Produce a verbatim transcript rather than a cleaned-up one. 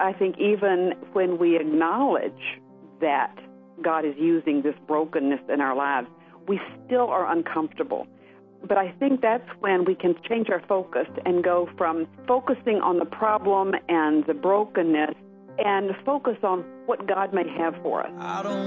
I think even when we acknowledge that God is using this brokenness in our lives, we still are uncomfortable. But I think that's when we can change our focus and go from focusing on the problem and the brokenness and focus on what God may have for us. I don't